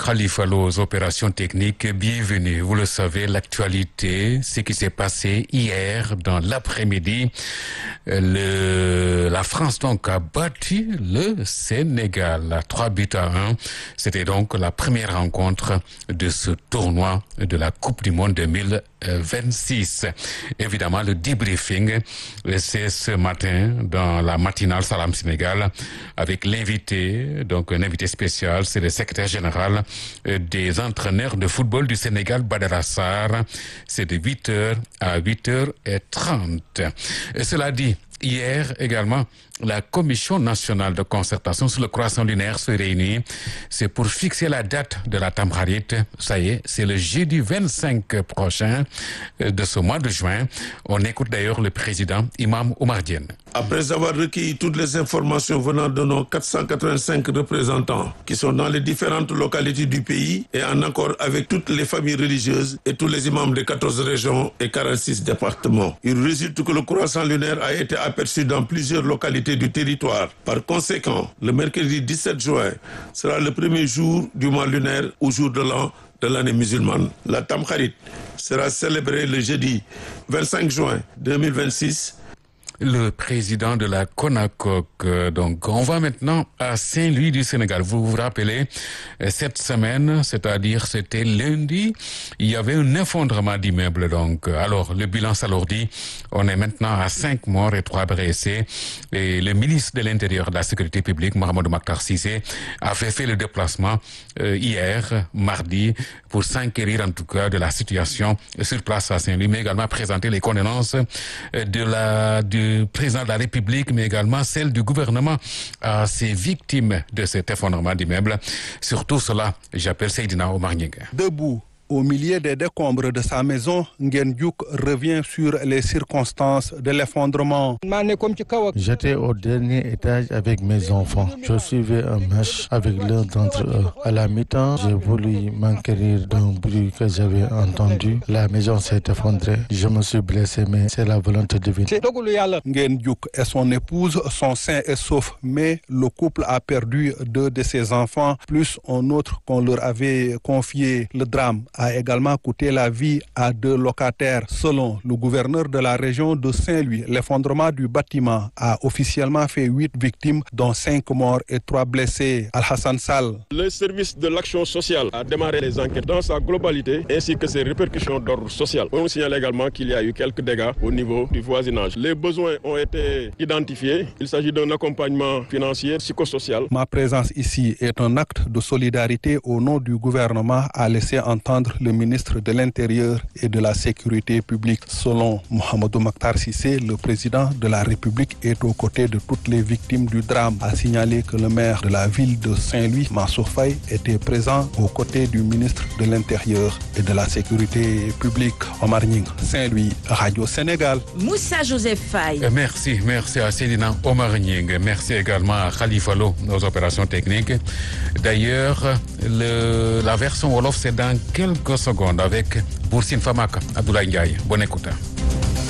Khalifa Lo aux opérations techniques. Bienvenue. Vous le savez, l'actualité, ce qui s'est passé hier dans l'après-midi. La France donc a battu le Sénégal à 3-1. C'était donc la première rencontre de ce tournoi de la Coupe du Monde 2026. Évidemment, le debriefing, c'est ce matin dans la matinale Salam Sénégal avec l'invité, donc un invité spécial, c'est le secrétaire général des entraîneurs de football du Sénégal, Badara Sarr. C'est de 8h à 8h30. Et cela dit, hier également, la Commission nationale de concertation sur le croissant lunaire se réunit. C'est pour fixer la date de la Tamkharit. Ça y est, c'est le jeudi 25 prochain de ce mois de juin. On écoute d'ailleurs le président Imam Oumar Diène. Après avoir recueilli toutes les informations venant de nos 485 représentants qui sont dans les différentes localités du pays et en accord avec toutes les familles religieuses et tous les imams des 14 régions et 46 départements, il résulte que le croissant lunaire a été aperçu dans plusieurs localités du territoire. Par conséquent, le mercredi 17 juin sera le premier jour du mois lunaire au jour de l'an de l'année musulmane. La Tamkharit sera célébrée le jeudi 25 juin 2026. Le président de la CONACOC. Donc, on va maintenant à Saint-Louis du Sénégal. Vous vous rappelez, cette semaine, c'est-à-dire c'était lundi, il y avait un effondrement d'immeubles. Donc, alors, le bilan s'alourdit. On est maintenant à 5 morts et 3 blessés. Et le ministre de l'Intérieur et de la Sécurité publique, Mahamadou Makhtar Cissé, avait fait le déplacement hier, mardi, pour s'enquérir en tout cas de la situation sur place à Saint-Louis, mais également présenter les condoléances du président de la République, mais également celle du gouvernement à ces victimes de cet effondrement d'immeubles. Surtout cela, j'appelle Seydina Omar Nyinga. Debout au milieu des décombres de sa maison, Nguyen Diouk revient sur les circonstances de l'effondrement. J'étais au dernier étage avec mes enfants. Je suivais un match avec l'un d'entre eux. À la mi-temps, j'ai voulu m'enquérir d'un bruit que j'avais entendu. La maison s'est effondrée. Je me suis blessé, mais c'est la volonté divine. Nguyen Diouk et son épouse sont sains et saufs, mais le couple a perdu 2 de ses enfants, plus un autre qu'on leur avait confié. Le drame a également coûté la vie à 2 locataires. Selon le gouverneur de la région de Saint-Louis, l'effondrement du bâtiment a officiellement fait 8 victimes, dont 5 morts et 3 blessés. Al-Hassan Sall. Le service de l'action sociale a démarré les enquêtes dans sa globalité ainsi que ses répercussions d'ordre social. On signale également qu'il y a eu quelques dégâts au niveau du voisinage. Les besoins ont été identifiés. Il s'agit d'un accompagnement financier, psychosocial. Ma présence ici est un acte de solidarité au nom du gouvernement, a laissé entendre le ministre de l'Intérieur et de la Sécurité publique. Selon Mahamadou Makhtar Cissé, le président de la République est aux côtés de toutes les victimes du drame. A signalé que le maire de la ville de Saint-Louis, Mansour Faye, était présent aux côtés du ministre de l'Intérieur et de la Sécurité publique. Omar Nying, Saint-Louis, Radio Sénégal. Moussa Joseph Faye. Merci à Seydina Omar Nying. Merci également à Khalifa Lo aux opérations techniques. D'ailleurs, la version Wolof, c'est dans quelques secondes avec Boursine Famaka, Abdoulaye Ndiaye. Bonne écoute.